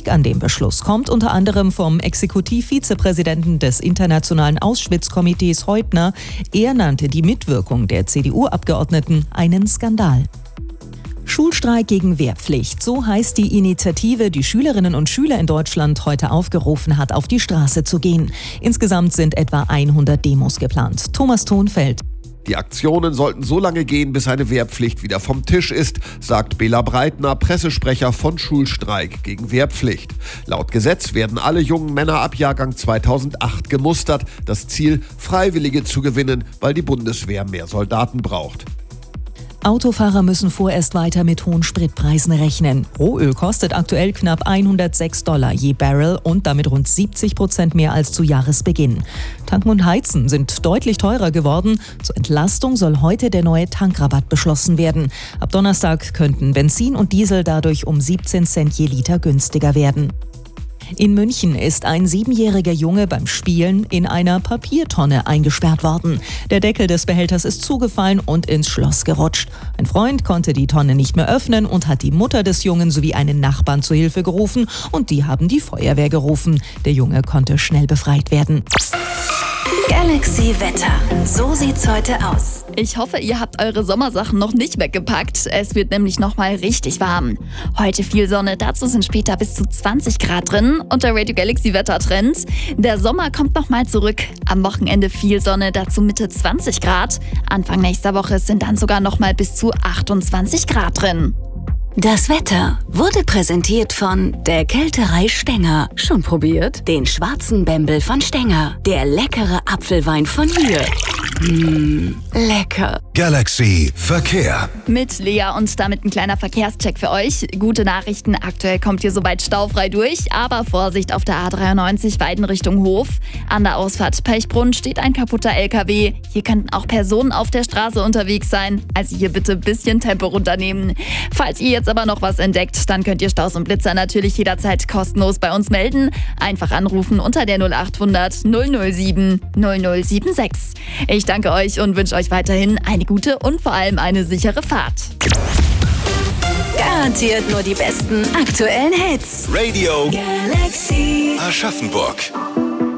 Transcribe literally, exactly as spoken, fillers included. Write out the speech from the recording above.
Kritik an dem Beschluss kommt unter anderem vom Exekutivvizepräsidenten des Internationalen Auschwitz-Komitees Heubner. Er nannte die Mitwirkung der C D U-Abgeordneten einen Skandal. Schulstreik gegen Wehrpflicht, so heißt die Initiative, die Schülerinnen und Schüler in Deutschland heute aufgerufen hat, auf die Straße zu gehen. Insgesamt sind etwa hundert Demos geplant. Thomas Thonfeld. Die Aktionen sollten so lange gehen, bis eine Wehrpflicht wieder vom Tisch ist, sagt Bela Breitner, Pressesprecher von Schulstreik gegen Wehrpflicht. Laut Gesetz werden alle jungen Männer ab Jahrgang zweitausendacht gemustert. Das Ziel, Freiwillige zu gewinnen, weil die Bundeswehr mehr Soldaten braucht. Autofahrer müssen vorerst weiter mit hohen Spritpreisen rechnen. Rohöl kostet aktuell knapp hundertsechs Dollar je Barrel und damit rund siebzig Prozent mehr als zu Jahresbeginn. Tanken und Heizen sind deutlich teurer geworden. Zur Entlastung soll heute der neue Tankrabatt beschlossen werden. Ab Donnerstag könnten Benzin und Diesel dadurch um siebzehn Cent je Liter günstiger werden. In München ist ein siebenjähriger Junge beim Spielen in einer Papiertonne eingesperrt worden. Der Deckel des Behälters ist zugefallen und ins Schloss gerutscht. Ein Freund konnte die Tonne nicht mehr öffnen und hat die Mutter des Jungen sowie einen Nachbarn zu Hilfe gerufen und die haben die Feuerwehr gerufen. Der Junge konnte schnell befreit werden. Galaxy Wetter. So sieht's heute aus. Ich hoffe, ihr habt eure Sommersachen noch nicht weggepackt. Es wird nämlich nochmal richtig warm. Heute viel Sonne, dazu sind später bis zu zwanzig Grad drin. Und der Radio Galaxy Wettertrend. Der Sommer kommt nochmal zurück. Am Wochenende viel Sonne, dazu Mitte zwanzig Grad. Anfang nächster Woche sind dann sogar nochmal bis zu achtundzwanzig Grad drin. Das Wetter wurde präsentiert von der Kälterei Stenger. Schon probiert? Den schwarzen Bembel von Stenger. Der leckere Apfelwein von hier. Mmh, lecker. Galaxy Verkehr. Mit Lea und damit ein kleiner Verkehrscheck für euch. Gute Nachrichten, aktuell kommt ihr soweit staufrei durch, aber Vorsicht auf der A dreiundneunzig Weiden Richtung Hof. An der Ausfahrt Pechbrunn steht ein kaputter L K W. Hier könnten auch Personen auf der Straße unterwegs sein, also hier bitte ein bisschen Tempo runternehmen. Falls ihr jetzt aber noch was entdeckt, dann könnt ihr Staus und Blitzer natürlich jederzeit kostenlos bei uns melden. Einfach anrufen unter der null achthundert null null sieben null null sieben sechs. Ich danke euch und wünsche euch weiterhin eine gute und vor allem eine sichere Fahrt. Garantiert nur die besten aktuellen Hits. Radio Galaxy Aschaffenburg.